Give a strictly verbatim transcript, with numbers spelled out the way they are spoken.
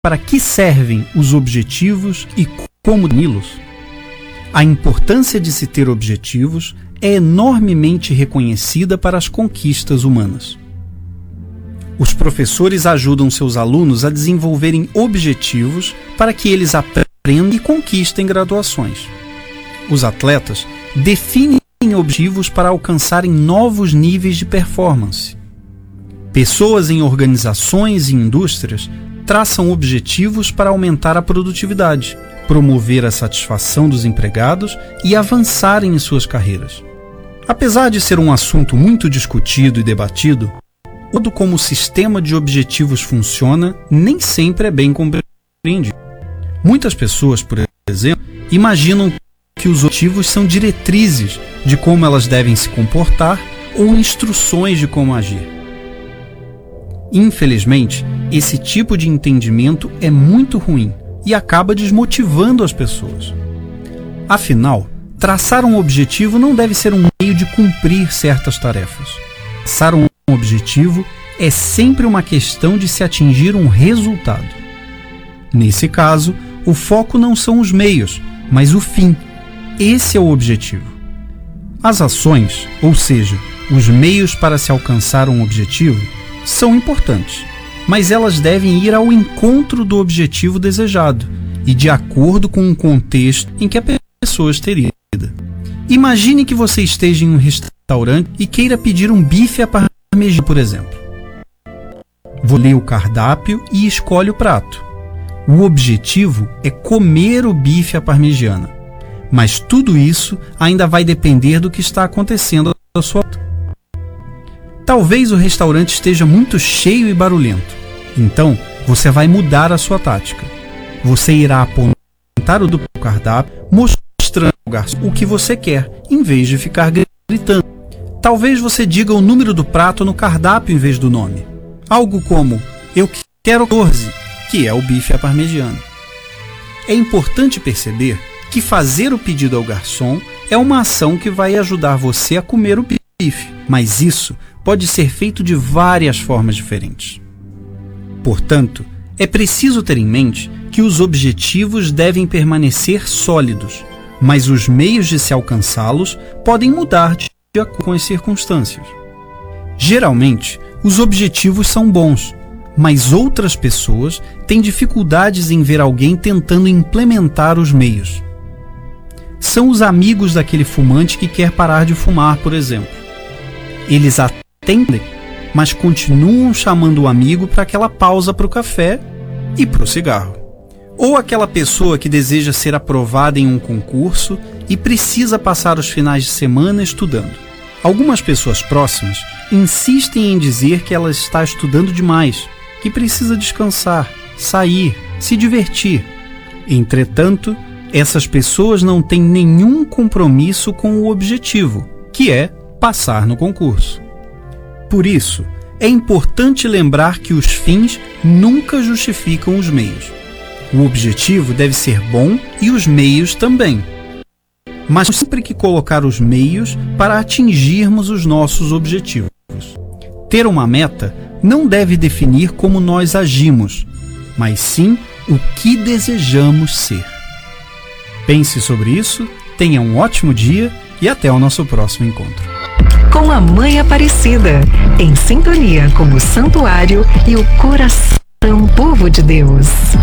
para que servem os objetivos e como defini-los? A importância de se ter objetivos é enormemente reconhecida para as conquistas humanas. Os professores ajudam seus alunos a desenvolverem objetivos para que eles aprendam e conquistem graduações. Os atletas definem objetivos para alcançarem novos níveis de performance. Pessoas em organizações e indústrias traçam objetivos para aumentar a produtividade, promover a satisfação dos empregados e avançarem em suas carreiras. Apesar de ser um assunto muito discutido e debatido, o modo como o sistema de objetivos funciona nem sempre é bem compreendido. Muitas pessoas, por exemplo, imaginam que os objetivos são diretrizes de como elas devem se comportar ou instruções de como agir. Infelizmente, esse tipo de entendimento é muito ruim e acaba desmotivando as pessoas. Afinal, traçar um objetivo não deve ser um meio de cumprir certas tarefas. Traçar um objetivo é sempre uma questão de se atingir um resultado. Nesse caso, o foco não são os meios, mas o fim. Esse é o objetivo. As ações, ou seja, os meios para se alcançar um objetivo, são importantes, mas elas devem ir ao encontro do objetivo desejado e de acordo com o contexto em que a pessoa esteja. Imagine que você esteja em um restaurante e queira pedir um bife à parmegiana, por exemplo. Você lê o cardápio e escolhe o prato. O objetivo é comer o bife à parmegiana, mas tudo isso ainda vai depender do que está acontecendo à sua volta. Talvez o restaurante esteja muito cheio e barulhento, então você vai mudar a sua tática. Você irá apontar o do cardápio, mostrando ao garçom o que você quer, em vez de ficar gritando. Talvez você diga o número do prato no cardápio em vez do nome. Algo como, eu quero quatorze, que é o bife à parmegiana. É importante perceber que fazer o pedido ao garçom é uma ação que vai ajudar você a comer o bife, mas isso pode ser feito de várias formas diferentes. Portanto, é preciso ter em mente que os objetivos devem permanecer sólidos, mas os meios de se alcançá-los podem mudar de acordo com as circunstâncias. Geralmente, os objetivos são bons, mas outras pessoas têm dificuldades em ver alguém tentando implementar os meios. São os amigos daquele fumante que quer parar de fumar, por exemplo. Eles atendem, mas continuam chamando o amigo para aquela pausa para o café e para o cigarro. Ou aquela pessoa que deseja ser aprovada em um concurso e precisa passar os finais de semana estudando. Algumas pessoas próximas insistem em dizer que ela está estudando demais, que precisa descansar, sair, se divertir. Entretanto, essas pessoas não têm nenhum compromisso com o objetivo, que é passar no concurso. Por isso, é importante lembrar que os fins nunca justificam os meios. O objetivo deve ser bom e os meios também. Mas sempre que colocar os meios para atingirmos os nossos objetivos. Ter uma meta não deve definir como nós agimos, mas sim o que desejamos ser. Pense sobre isso, tenha um ótimo dia e até o nosso próximo encontro. Com a Mãe Aparecida, em sintonia com o Santuário e o Coração Povo de Deus.